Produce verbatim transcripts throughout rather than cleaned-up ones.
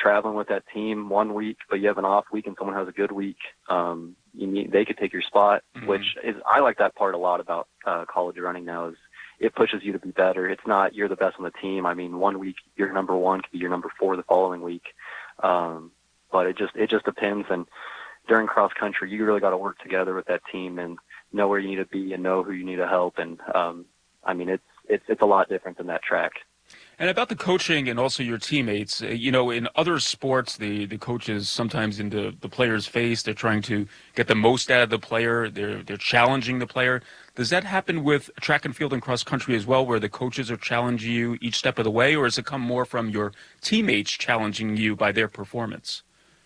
traveling with that team one week, but you have an off week and someone has a good week, um, you need, they could take your spot, mm-hmm. which is, I like that part a lot about uh, college running now is it pushes you to be better. It's not you're the best on the team. I mean, one week you're number one could be your number four the following week. Um, but it just, it just depends. And during cross country, you really got to work together with that team and know where you need to be and know who you need to help. And, um, I mean, it's, it's, it's a lot different than that track. And about the coaching and also your teammates, uh, you know, in other sports, the, the coaches sometimes in the, the player's face, they're trying to get the most out of the player. They're, they're challenging the player. Does that happen with track and field and cross country as well, where the coaches are challenging you each step of the way, or does it come more from your teammates challenging you by their performance?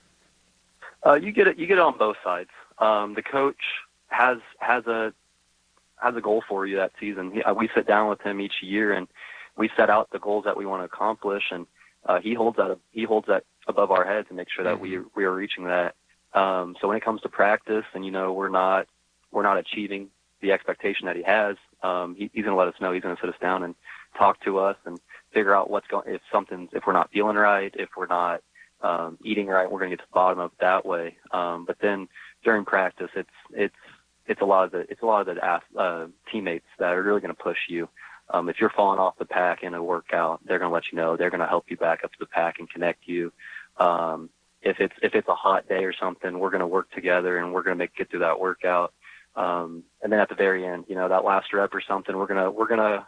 Uh, you get it. You get it on both sides. Um, the coach has, has a, has a goal for you that season. He, uh, we sit down with him each year and we set out the goals that we want to accomplish, and uh, he holds that he holds that above our heads and makes sure that mm-hmm. we we are reaching that. Um, so when it comes to practice, and you know we're not we're not achieving the expectation that he has, um, he, he's going to let us know. He's going to sit us down and talk to us and figure out what's going. If something's if we're not feeling right, if we're not um, eating right, we're going to get to the bottom of it that way. Um, but then during practice, it's it's it's a lot of the it's a lot of the uh, teammates that are really going to push you. Um, if you're falling off the pack in a workout, they're going to let you know. They're going to help you back up to the pack and connect you. Um, if it's if it's a hot day or something, we're going to work together and we're going to make get through that workout. Um, and then at the very end, you know, that last rep or something, we're gonna we're gonna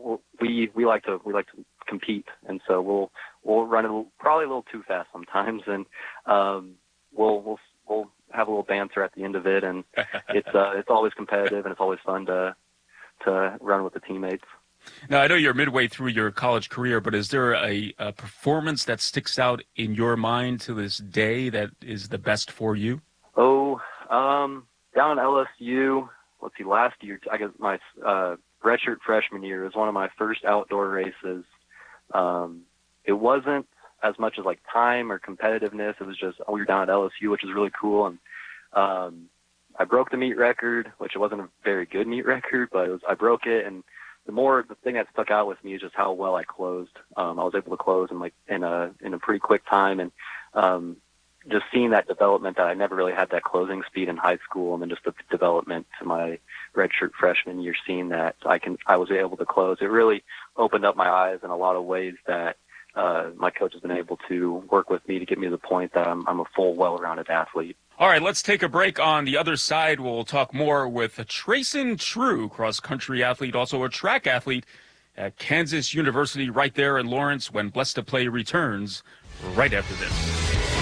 we we like to we like to compete, and so we'll we'll run a little, probably a little too fast sometimes, and um, we'll we'll we'll have a little banter at the end of it, and it's uh, it's always competitive and it's always fun to to run with the teammates. Now, I know you're midway through your college career, but is there a, a performance that sticks out in your mind to this day that is the best for you? Oh, um, down at L S U, let's see, last year, I guess my uh, redshirt freshman year was one of my first outdoor races. Um, it wasn't as much as like time or competitiveness. It was just, oh, we were down at L S U, which is really cool. And um, I broke the meet record, which it wasn't a very good meet record, but it was, I broke it. And the more, the thing that stuck out with me is just how well I closed. Um, I was able to close in like in a, in a pretty quick time. And, um, just seeing that development that I never really had that closing speed in high school. And then just the development to my redshirt freshman year, seeing that I can, I was able to close. It really opened up my eyes in a lot of ways that, uh, my coach has been able to work with me to get me to the point that I'm, I'm a full, well-rounded athlete. All right, let's take a break. On the other side, we'll talk more with Trayson True, cross-country athlete, also a track athlete at Kansas University right there in Lawrence, when Blessed to Play returns right after this.